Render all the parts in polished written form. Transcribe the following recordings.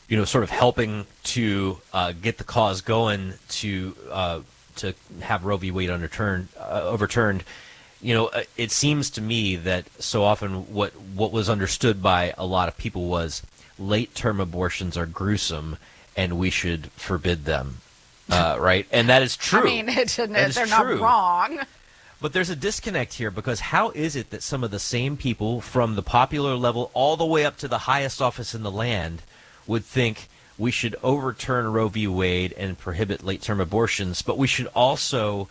sort of helping to get the cause going to have Roe v. Wade overturned. It seems to me that so often what was understood by a lot of people was late-term abortions are gruesome and we should forbid them, right? And that is true. I mean, they're not wrong. But there's a disconnect here, because how is it that some of the same people from the popular level all the way up to the highest office in the land would think we should overturn Roe v. Wade and prohibit late-term abortions, but we should also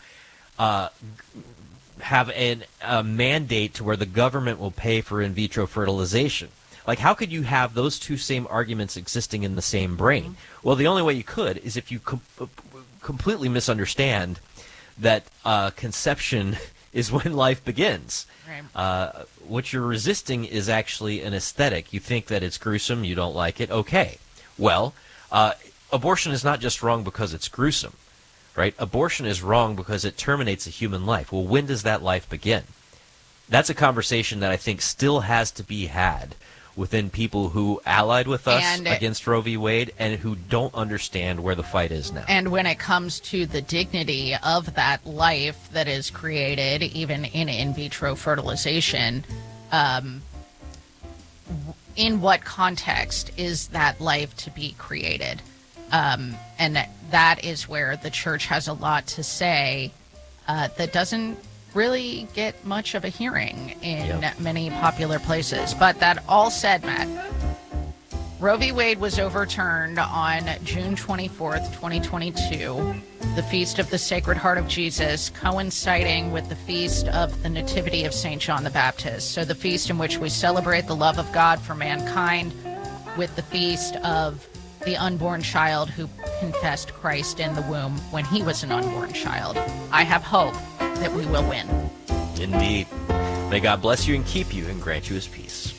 have a mandate to where the government will pay for in vitro fertilization? Like, how could you have those two same arguments existing in the same brain? Well, the only way you could is if you completely misunderstand that conception is when life begins. Right. What you're resisting is actually an aesthetic. You think that it's gruesome, you don't like it, okay. Well, abortion is not just wrong because it's gruesome, right? Abortion is wrong because it terminates a human life. Well, when does that life begin? That's a conversation that I think still has to be had within people who allied with us against Roe v. Wade and who don't understand where the fight is now. And when it comes to the dignity of that life that is created, even in vitro fertilization, in what context is that life to be created? And that is where the church has a lot to say that doesn't really get much of a hearing in many popular places. But that all said, Matt, Roe v. Wade was overturned on June 24th, 2022, the Feast of the Sacred Heart of Jesus, coinciding with the Feast of the Nativity of St. John the Baptist. So the feast in which we celebrate the love of God for mankind, with the feast of the unborn child who confessed Christ in the womb when he was an unborn child. I have hope that we will win. Indeed. May God bless you and keep you and grant you his peace.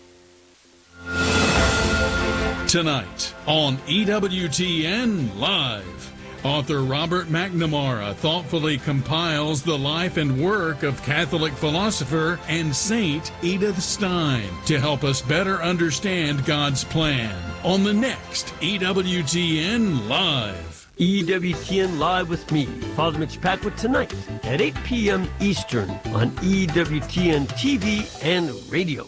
Tonight on EWTN Live, author Robert McNamara thoughtfully compiles the life and work of Catholic philosopher and Saint Edith Stein to help us better understand God's plan on the next EWTN Live. EWTN Live with me, Father Mitch Packwood, tonight at 8 p.m. Eastern on EWTN TV and radio.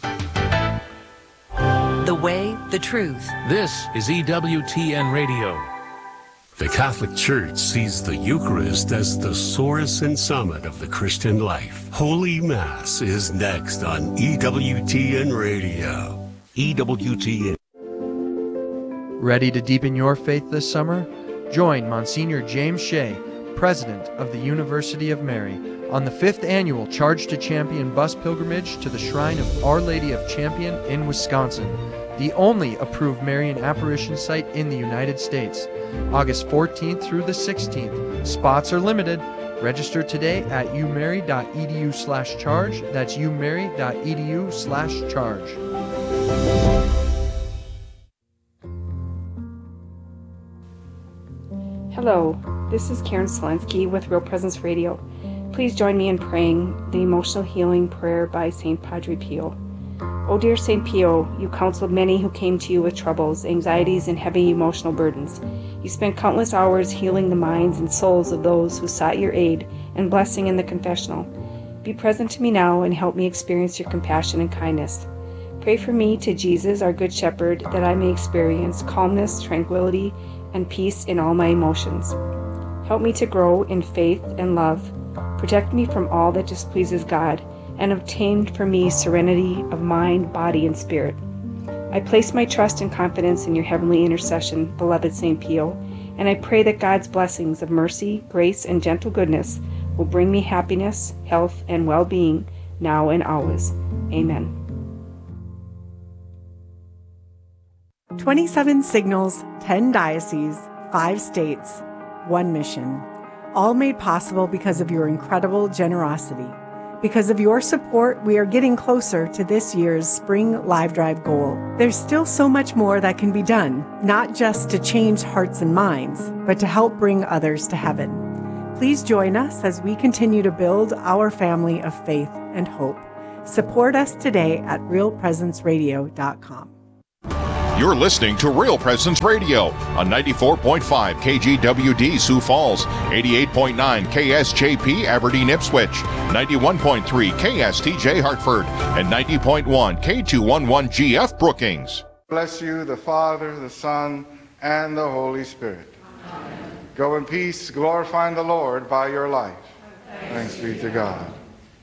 The way, the truth. This is EWTN Radio. The Catholic Church sees the Eucharist as the source and summit of the Christian life. Holy Mass is next on EWTN Radio. EWTN. Ready to deepen your faith this summer? Join Monsignor James Shea, President of the University of Mary, on the 5th annual Charge to Champion bus pilgrimage to the Shrine of Our Lady of Champion in Wisconsin, the only approved Marian apparition site in the United States. August 14th through the 16th. Spots are limited. Register today at umary.edu/charge. That's umary.edu/charge. Hello, this is Karen Selensky with Real Presence Radio. Please join me in praying the emotional healing prayer by St. Padre Pio. O dear St. Pio, you counseled many who came to you with troubles, anxieties, and heavy emotional burdens. You spent countless hours healing the minds and souls of those who sought your aid and blessing in the confessional. Be present to me now and help me experience your compassion and kindness. Pray for me to Jesus, our Good Shepherd, that I may experience calmness, tranquility, and peace in all my emotions. Help me to grow in faith and love. Protect me from all that displeases God, and obtain for me serenity of mind, body, and spirit. I place my trust and confidence in your heavenly intercession, beloved St. Pio, and I pray that God's blessings of mercy, grace, and gentle goodness will bring me happiness, health, and well-being now and always. Amen. 27 signals, 10 dioceses, 5 states, 1 mission. All made possible because of your incredible generosity. Because of your support, we are getting closer to this year's Spring Live Drive goal. There's still so much more that can be done, not just to change hearts and minds, but to help bring others to heaven. Please join us as we continue to build our family of faith and hope. Support us today at realpresenceradio.com. You're listening to Real Presence Radio on 94.5 KGWD Sioux Falls, 88.9 KSJP Aberdeen Ipswich, 91.3 KSTJ Hartford, and 90.1 K211GF Brookings. Bless you, the Father, the Son, and the Holy Spirit. Amen. Go in peace, glorifying the Lord by your life. Thanks be to God.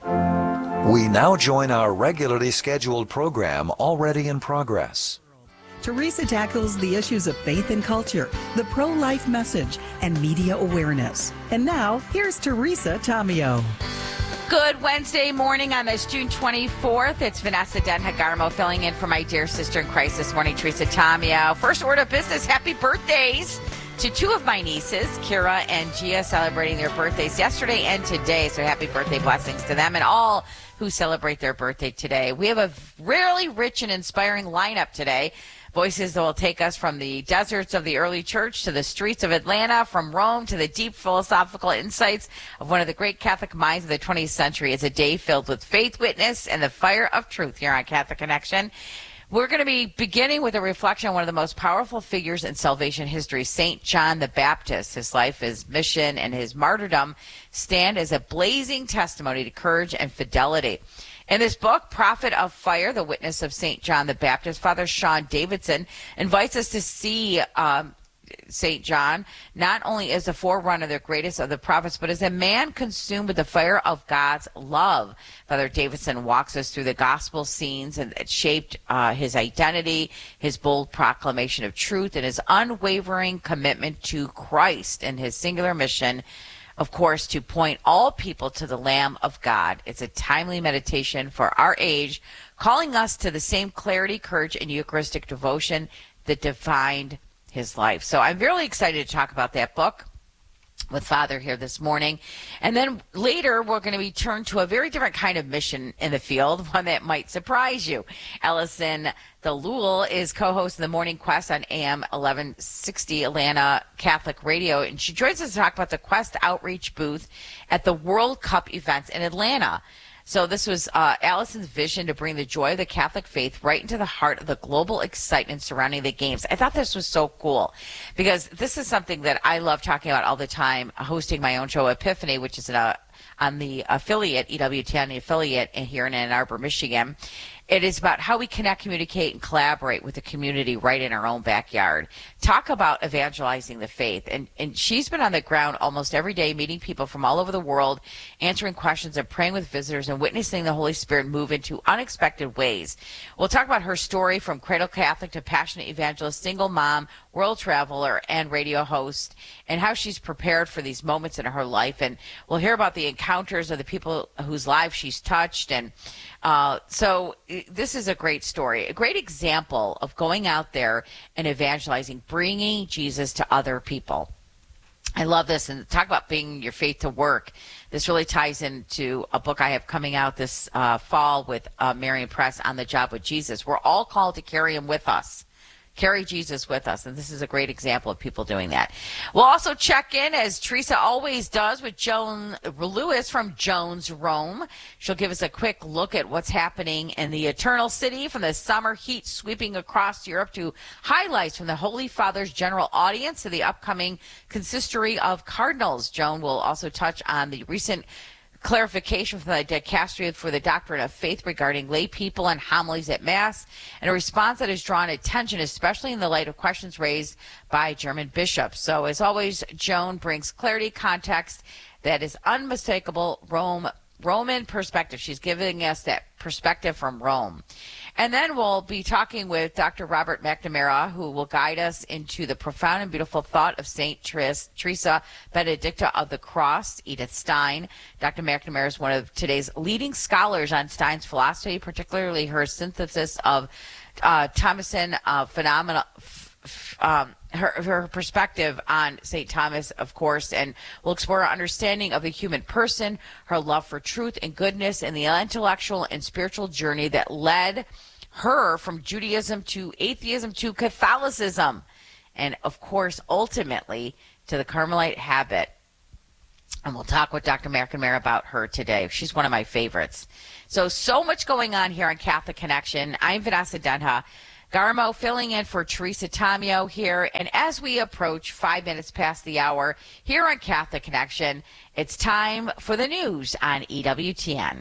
We now join our regularly scheduled program already in progress. Teresa tackles the issues of faith and culture, the pro-life message, and media awareness. And now, here's Teresa Tomeo. Good Wednesday morning on this June 24th. It's Vanessa Denhagarmo filling in for my dear sister in Christ this morning, Teresa Tomeo. First order of business, happy birthdays to two of my nieces, Kira and Gia, celebrating their birthdays yesterday and today. So happy birthday blessings to them and all who celebrate their birthday today. We have a really rich and inspiring lineup today. Voices that will take us from the deserts of the early church to the streets of Atlanta, from Rome to the deep philosophical insights of one of the great Catholic minds of the 20th century. It's a day filled with faith, witness, and the fire of truth here on Catholic Connection. We're going to be beginning with a reflection on one of the most powerful figures in salvation history, St. John the Baptist. His life, his mission, and his martyrdom stand as a blazing testimony to courage and fidelity. In this book, Prophet of Fire, the witness of St. John the Baptist, Father Sean Davidson invites us to see St. John not only as the forerunner, the greatest of the prophets, but as a man consumed with the fire of God's love. Father Davidson walks us through the gospel scenes and it shaped his identity, his bold proclamation of truth, and his unwavering commitment to Christ and his singular mission, of course, to point all people to the Lamb of God. It's a timely meditation for our age, calling us to the same clarity, courage, and Eucharistic devotion that defined his life. So I'm really excited to talk about that book with Father here this morning. And then later, we're going to be turned to a very different kind of mission in the field, one that might surprise you. Ellison DeLuel is co-host of the Morning Quest on AM 1160 Atlanta Catholic Radio, and she joins us to talk about the Quest outreach booth at the World Cup events in Atlanta. So this was Allison's vision to bring the joy of the Catholic faith right into the heart of the global excitement surrounding the games. I thought this was so cool because this is something that I love talking about all the time, hosting my own show, Epiphany, which is on the affiliate, EWTN affiliate here in Ann Arbor, Michigan. It is about how we connect, communicate, and collaborate with the community right in our own backyard. Talk about evangelizing the faith. And she's been on the ground almost every day, meeting people from all over the world, answering questions and praying with visitors and witnessing the Holy Spirit move into unexpected ways. We'll talk about her story from cradle Catholic to passionate evangelist, single mom, world traveler, and radio host, and how she's prepared for these moments in her life. And we'll hear about the encounters of the people whose lives she's touched. And so this is a great story, a great example of going out there and evangelizing, bringing Jesus to other people. I love this. And talk about bringing your faith to work. This really ties into a book I have coming out this fall with Marian Press, On the Job with Jesus. We're all called to carry him with us. Carry Jesus with us, and this is a great example of people doing that. We'll also check in, as Teresa always does, with Joan Lewis from Joan's Rome. She'll give us a quick look at what's happening in the Eternal City, from the summer heat sweeping across Europe to highlights from the Holy Father's general audience to the upcoming consistory of cardinals. Joan will also touch on the recent clarification from the Dicastery for the Doctrine of Faith regarding lay people and homilies at Mass, and a response that has drawn attention, especially in the light of questions raised by German bishops. So, as always, Joan brings clarity, context that is unmistakable Roman perspective. She's giving us that perspective from Rome. And then we'll be talking with Dr. Robert McNamara, who will guide us into the profound and beautiful thought of St. Teresa Benedicta of the Cross, Edith Stein. Dr. McNamara is one of today's leading scholars on Stein's philosophy, particularly her synthesis of Thomasan phenomena, her perspective on St. Thomas, of course, and we'll explore her understanding of the human person, her love for truth and goodness, and the intellectual and spiritual journey that led her from Judaism to atheism to Catholicism, and, of course, ultimately to the Carmelite habit. And we'll talk with Dr. McNamara about her today. She's one of my favorites. So much going on here on Catholic Connection. I'm Vanessa Denha. Garmo filling in for Teresa Tomeo here. And as we approach 5 minutes past the hour here on Catholic Connection, it's time for the news on EWTN.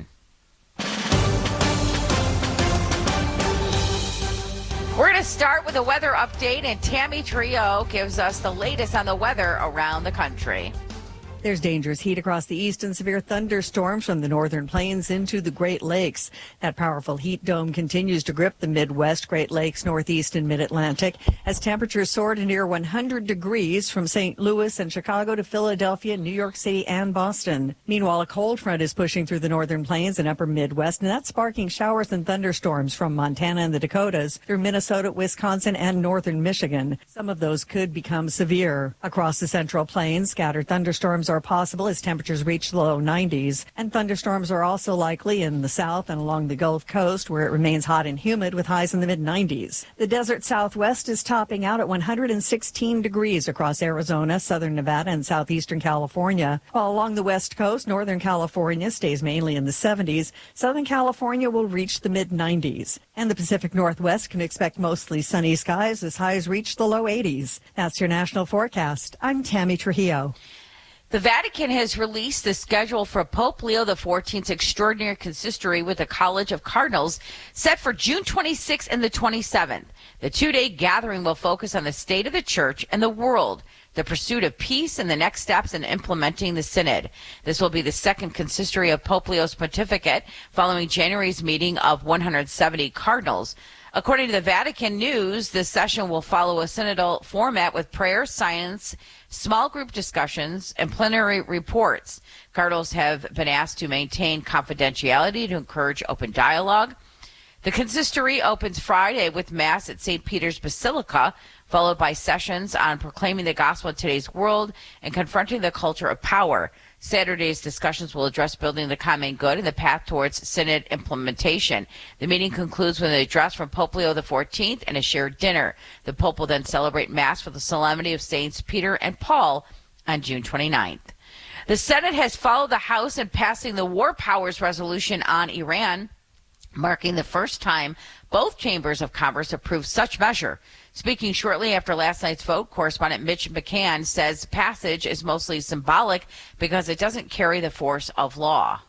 We're going to start with a weather update, and Tammy Trio gives us the latest on the weather around the country. There's dangerous heat across the east and severe thunderstorms from the northern plains into the Great Lakes. That powerful heat dome continues to grip the Midwest, Great Lakes, Northeast, and Mid-Atlantic as temperatures soar to near 100 degrees from St. Louis and Chicago to Philadelphia, New York City, and Boston. Meanwhile, a cold front is pushing through the northern plains and upper Midwest, and that's sparking showers and thunderstorms from Montana and the Dakotas through Minnesota, Wisconsin, and northern Michigan. Some of those could become severe. Across the central plains, scattered thunderstorms are possible as temperatures reach the low 90s, and thunderstorms are also likely in the south and along the Gulf Coast, where it remains hot and humid with highs in the mid-90s. The desert southwest is topping out at 116 degrees across Arizona, southern Nevada, and southeastern California, while along the west coast, northern California stays mainly in the 70s. Southern California will reach the mid-90s, and the Pacific Northwest can expect mostly sunny skies as highs reach the low 80s. That's your national forecast. I'm Tammy Trujillo. The Vatican has released the schedule for Pope Leo XIV's extraordinary consistory with the College of Cardinals set for June 26th and the 27th. The two-day gathering will focus on the state of the Church and the world, the pursuit of peace, and the next steps in implementing the Synod. This will be the second consistory of Pope Leo's pontificate following January's meeting of 170 cardinals. According to the Vatican News, this session will follow a synodal format with prayer, silence, small group discussions, and plenary reports. Cardinals have been asked to maintain confidentiality to encourage open dialogue. The consistory opens Friday with Mass at St. Peter's Basilica, followed by sessions on proclaiming the gospel in today's world and confronting the culture of power. Saturday's discussions will address building the common good and the path towards synod implementation. The meeting concludes with an address from Pope Leo XIV and a shared dinner. The Pope will then celebrate Mass for the solemnity of Saints Peter and Paul on June 29th. The Senate has followed the House in passing the War Powers Resolution on Iran, marking the first time both chambers of Congress approved such measure. Speaking shortly after last night's vote, correspondent Mitch McCann says passage is mostly symbolic because it doesn't carry the force of law.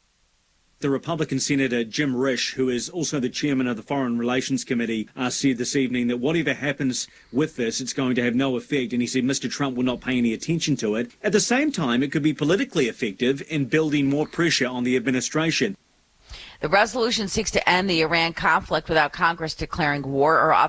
The Republican Senator Jim Risch, who is also the chairman of the Foreign Relations Committee, said this evening that whatever happens with this, it's going to have no effect. And he said Mr. Trump will not pay any attention to it. At the same time, it could be politically effective in building more pressure on the administration. The resolution seeks to end the Iran conflict without Congress declaring war or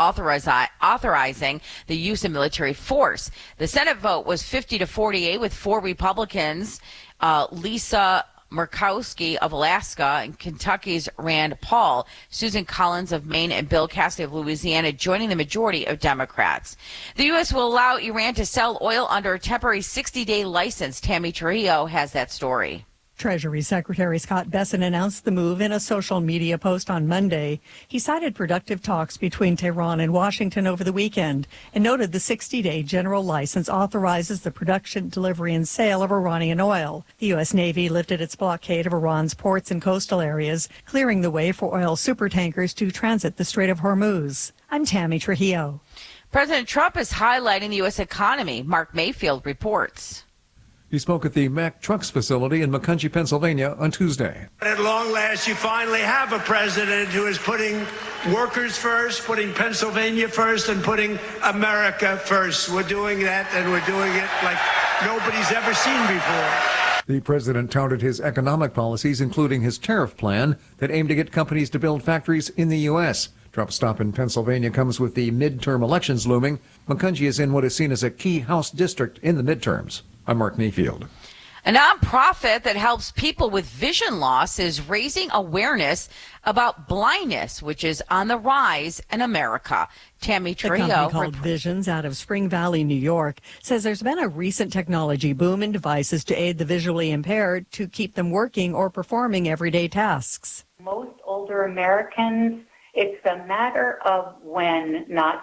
authorizing the use of military force. The Senate vote was 50-48 with 4 Republicans, Lisa Murkowski of Alaska and Kentucky's Rand Paul, Susan Collins of Maine, and Bill Cassidy of Louisiana joining the majority of Democrats. The U.S. will allow Iran to sell oil under a temporary 60-day license. Tammy Trujillo has that story. Treasury Secretary Scott Bessent announced the move in a social media post on Monday. He cited productive talks between Tehran and Washington over the weekend and noted the 60-day general license authorizes the production, delivery, and sale of Iranian oil. The U.S. Navy lifted its blockade of Iran's ports and coastal areas, clearing the way for oil supertankers to transit the Strait of Hormuz. I'm Tammy Trujillo. President Trump is highlighting the U.S. economy. Mark Mayfield reports. He spoke at the Mack Trucks facility in Macungie, Pennsylvania on Tuesday. At long last, you finally have a president who is putting workers first, putting Pennsylvania first, and putting America first. We're doing that, and we're doing it like nobody's ever seen before. The president touted his economic policies, including his tariff plan that aimed to get companies to build factories in the U.S. Trump's stop in Pennsylvania comes with the midterm elections looming. Macungie is in what is seen as a key House district in the midterms. I'm Mark Mayfield. A nonprofit that helps people with vision loss is raising awareness about blindness, which is on the rise in America. Tammy Trujillo. The company called Visions out of Spring Valley, New York, says there's been a recent technology boom in devices to aid the visually impaired to keep them working or performing everyday tasks. Most older Americans, it's a matter of when, not if.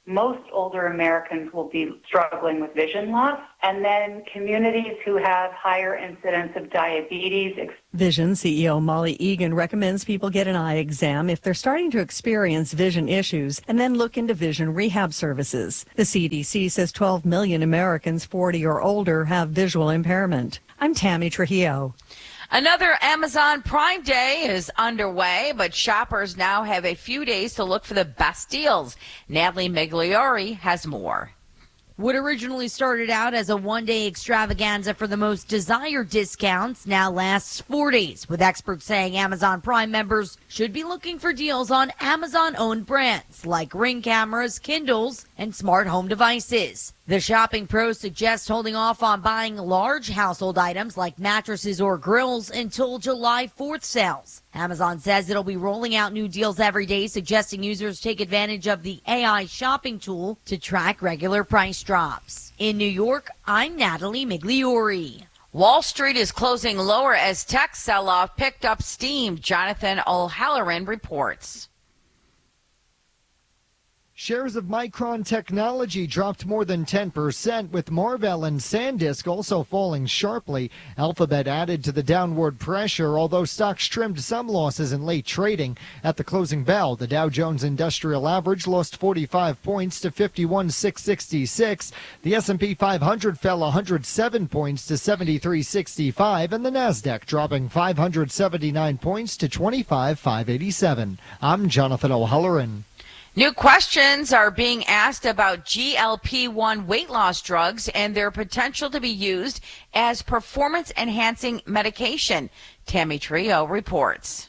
most older Americans will be struggling with vision loss, and then communities who have higher incidence of diabetes. Vision CEO Molly Egan recommends people get an eye exam if they're starting to experience vision issues and then look into vision rehab services. The CDC says 12 million Americans 40 or older have visual impairment. I'm Tammy Trujillo. Another Amazon Prime Day is underway, but shoppers now have a few days to look for the best deals. Natalie Migliori has more. What originally started out as a one-day extravaganza for the most desired discounts now lasts 4 days, with experts saying Amazon Prime members should be looking for deals on Amazon-owned brands like Ring cameras, Kindles, and smart home devices. The shopping pros suggest holding off on buying large household items like mattresses or grills until July 4th sales. Amazon says it'll be rolling out new deals every day, suggesting users take advantage of the AI shopping tool to track regular price drops. In New York, I'm Natalie Migliori. Wall Street is closing lower as tech sell-off picked up steam. Jonathan O'Halloran reports. Shares of Micron Technology dropped more than 10%, with Marvell and SanDisk also falling sharply. Alphabet added to the downward pressure, although stocks trimmed some losses in late trading. At the closing bell, the Dow Jones Industrial Average lost 45 points to 51,666. The S&P 500 fell 107 points to 73,65, and the Nasdaq dropping 579 points to 25,587. I'm Jonathan O'Halloran. New questions are being asked about GLP-1 weight loss drugs and their potential to be used as performance-enhancing medication. Tammy Trio reports.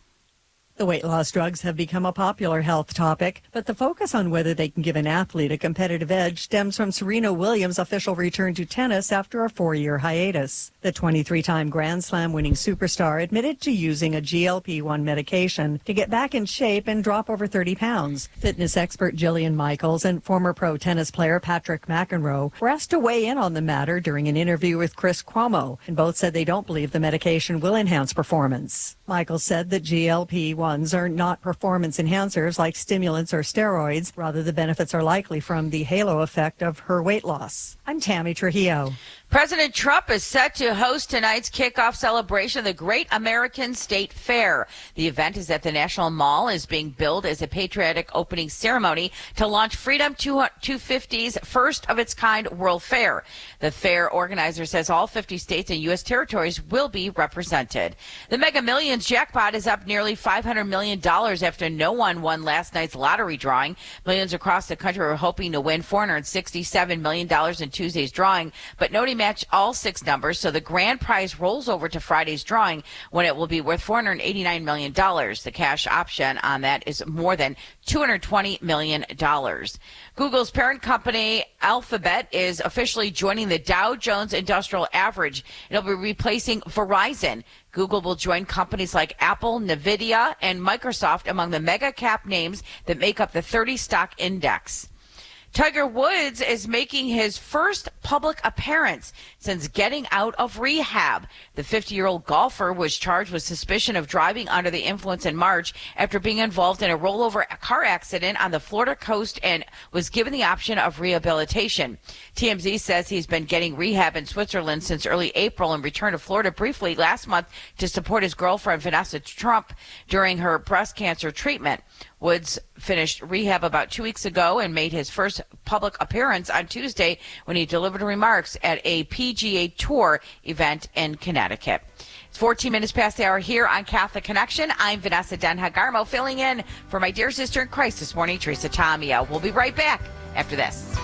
The weight loss drugs have become a popular health topic, but the focus on whether they can give an athlete a competitive edge stems from Serena Williams' official return to tennis after a 4-year hiatus. The 23-time Grand Slam winning superstar admitted to using a GLP-1 medication to get back in shape and drop over 30 pounds. Fitness expert Jillian Michaels and former pro tennis player Patrick McEnroe were asked to weigh in on the matter during an interview with Chris Cuomo, and both said they don't believe the medication will enhance performance. Michaels said that GLP-1 are not performance enhancers like stimulants or steroids. Rather, the benefits are likely from the halo effect of her weight loss. I'm Tammy Trujillo. President Trump is set to host tonight's kickoff celebration of the Great American State Fair. The event is at the National Mall, is being billed as a patriotic opening ceremony to launch Freedom 250's first of its kind World Fair. The fair organizer says all 50 states and U.S. territories will be represented. The Mega Millions jackpot is up nearly $500 million after no one won last night's lottery drawing. Millions across the country were hoping to win $467 million in Tuesday's drawing, but nobody matched all 6 numbers, so the grand prize rolls over to Friday's drawing when it will be worth $489 million. The cash option on that is more than $220 million. Google's parent company, Alphabet, is officially joining the Dow Jones Industrial Average. It'll be replacing Verizon. Google will join companies like Apple, Nvidia, and Microsoft among the mega cap names that make up the 30 stock index. Tiger Woods is making his first public appearance since getting out of rehab. The 50-year-old golfer was charged with suspicion of driving under the influence in March after being involved in a rollover car accident on the Florida coast and was given the option of rehabilitation. TMZ says he's been getting rehab in Switzerland since early April and returned to Florida briefly last month to support his girlfriend Vanessa Trump during her breast cancer treatment. Woods finished rehab about 2 weeks ago and made his first public appearance on Tuesday when he delivered remarks at a PGA Tour event in Connecticut. It's 14 minutes past the hour here on Catholic Connection. I'm Vanessa Denha-Garmo, filling in for my dear sister in Christ this morning, Teresa Tamia. We'll be right back after this.